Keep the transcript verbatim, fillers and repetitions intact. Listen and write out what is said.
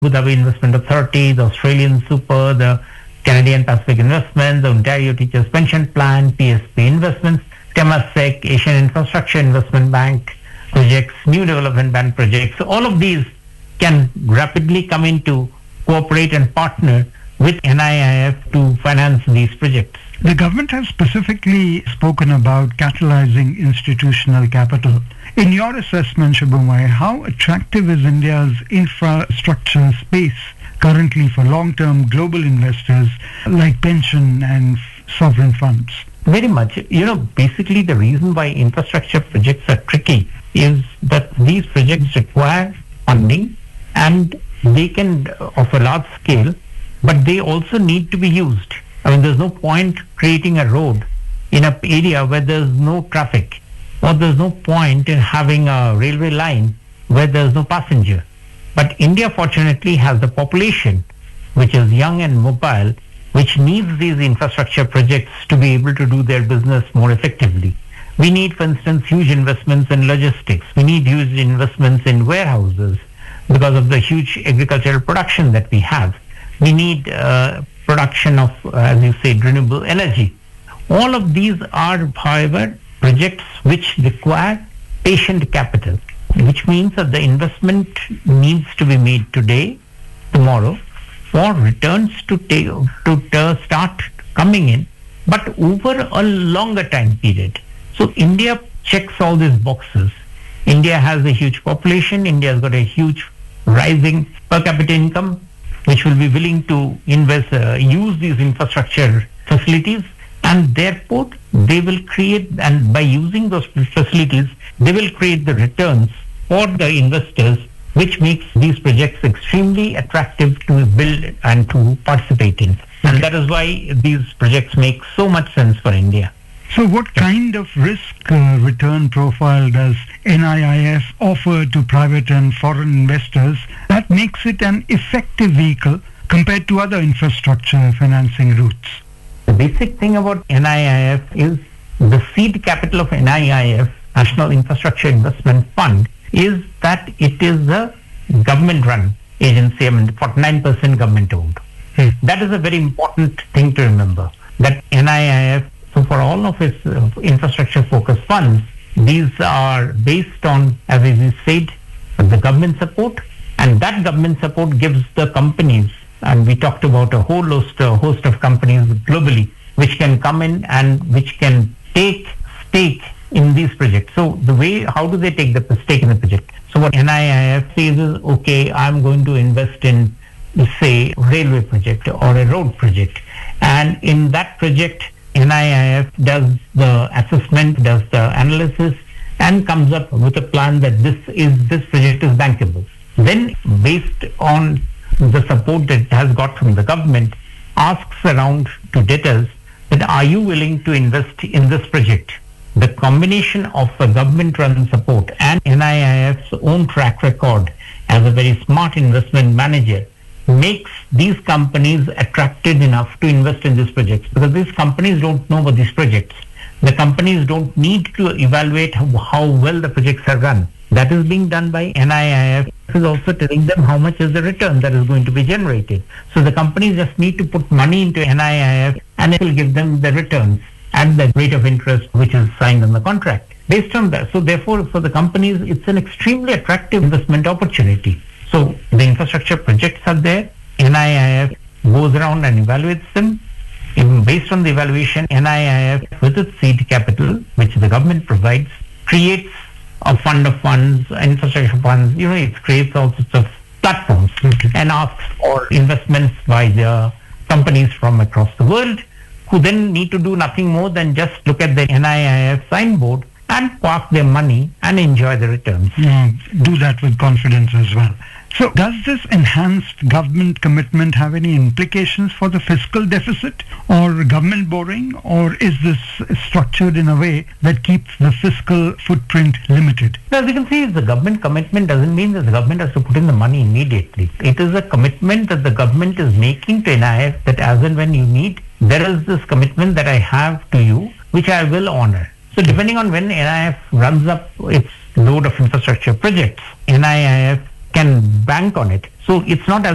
Abu Dhabi Investment Authority, the Australian Super, the Canadian Pacific Investments, the Ontario Teachers Pension Plan, P S P Investments, Temasek, Asian Infrastructure Investment Bank projects, New Development Bank projects. So all of these can rapidly come into cooperate and partner with N I I F to finance these projects. The government has specifically spoken about catalyzing institutional capital. In your assessment, Shubhamay, how attractive is India's infrastructure space currently for long-term global investors like pension and sovereign funds? Very much. You know, basically the reason why infrastructure projects are tricky is that these projects require funding and they can of a large scale, but they also need to be used. I mean, there's no point creating a road in an area where there's no traffic, or there's no point in having a railway line where there's no passenger. But India fortunately has the population which is young and mobile, which needs these infrastructure projects to be able to do their business more effectively. We need, for instance, huge investments in logistics. We need huge investments in warehouses because of the huge agricultural production that we have. We need uh, production of, uh, as you say, renewable energy. All of these are, however, projects which require patient capital, which means that the investment needs to be made today, tomorrow, for returns to take, to uh, start coming in, but over a longer time period. So India checks all these boxes. India has a huge population. India has got a huge rising per capita income, which will be willing to invest, uh, use these infrastructure facilities, and therefore they will create, and by using those facilities, they will create the returns for the investors, which makes these projects extremely attractive to build and to participate in. And that is why these projects make so much sense for India. So what kind of risk uh, return profile does N I I F offer to private and foreign investors that makes it an effective vehicle compared to other infrastructure financing routes? The basic thing about N I I F is the seed capital of N I I F, National Infrastructure Investment Fund, is that it is a government-run agency. I mean, forty-nine percent government-owned. Hmm. That is a very important thing to remember, that N I I F, so for all of its uh, infrastructure-focused funds, these are based on, as we said, the government support, and that government support gives the companies, and we talked about a whole host, a host of companies globally, which can come in and which can take stake in these projects. So the way, how do they take the stake in the project? So what N I I F says is, okay, I'm going to invest in, say, railway project or a road project, and in that project, N I I F does the assessment, does the analysis, and comes up with a plan that this is this project is bankable. Then, based on the support that it has got from the government, asks around to debtors that are you willing to invest in this project? The combination of a government-run support and N I I F's own track record as a very smart investment manager makes these companies attracted enough to invest in these projects, because these companies don't know about these projects. The companies don't need to evaluate how, how well the projects are run. That is being done by N I I F. It is also telling them how much is the return that is going to be generated. So the companies just need to put money into N I I F and it will give them the returns at the rate of interest which is signed in the contract. Based on that, so therefore for the companies it's an extremely attractive investment opportunity. So the infrastructure projects are there, N I I F goes around and evaluates them. Even based on the evaluation, N I I F with its seed capital, which the government provides, creates a fund of funds, infrastructure funds, you know, it creates all sorts of platforms okay. and asks for investments by the companies from across the world, who then need to do nothing more than just look at the N I I F signboard and park their money and enjoy the returns. Yeah, do that with confidence as well. So does this enhanced government commitment have any implications for the fiscal deficit or government borrowing, or is this structured in a way that keeps the fiscal footprint limited? As you can see, the government commitment doesn't mean that the government has to put in the money immediately. It is a commitment that the government is making to N I I F that as and when you need, there is this commitment that I have to you, which I will honor. So depending on when N I I F runs up its load of infrastructure projects, N I I F can bank on it. So it's not as